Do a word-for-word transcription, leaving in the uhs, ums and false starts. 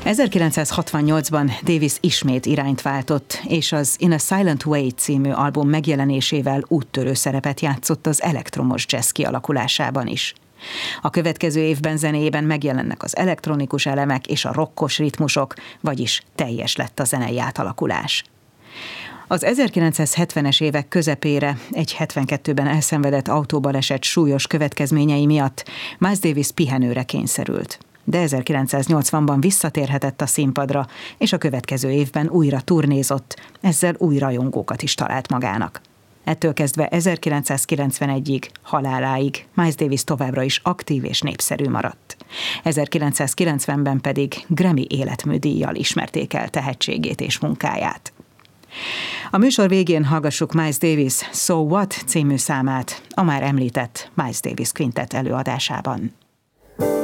ezerkilencszázhatvannyolcban Davis ismét irányt váltott, és az In a Silent Way című album megjelenésével úttörő szerepet játszott az elektromos jazz kialakulásában is. A következő évben zenéjében megjelennek az elektronikus elemek és a rokkos ritmusok, vagyis teljes lett a zenei átalakulás. Az ezerkilencszázhetvenes évek közepére egy hetvenkettőben elszenvedett autóbaleset súlyos következményei miatt Miles Davis pihenőre kényszerült. De ezerkilencszáznyolcvanban visszatérhetett a színpadra, és a következő évben újra turnézott, ezzel új rajongókat is talált magának. Ettől kezdve ezerkilencszázkilencvenegyig, haláláig Miles Davis továbbra is aktív és népszerű maradt. ezerkilencszázkilencvenben pedig Grammy életműdíjjal ismerték el tehetségét és munkáját. A műsor végén hallgassuk Miles Davis So What című számát, a már említett Miles Davis Quintet előadásában.